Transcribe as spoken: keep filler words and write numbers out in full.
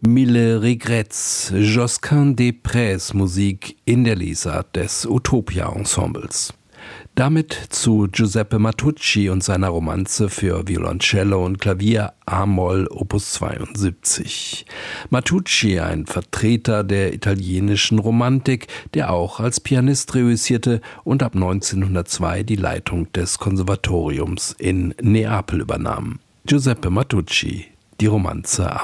Mille Regrets, Josquin des Prez Musik in der Lesart des Utopia-Ensembles. Damit zu Giuseppe Matucci und seiner Romanze für Violoncello und Klavier a-Moll Opus zweiundsiebzig. Matucci, ein Vertreter der italienischen Romantik, der auch als Pianist reüssierte und ab neunzehnhundertzwei die Leitung des Konservatoriums in Neapel übernahm. Giuseppe Matucci, die Romanze